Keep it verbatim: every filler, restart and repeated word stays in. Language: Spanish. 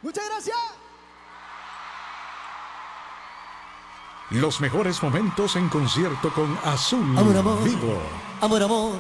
Muchas gracias. Los mejores momentos en concierto con Azul Amor, amor. Vivo. Amor, amor.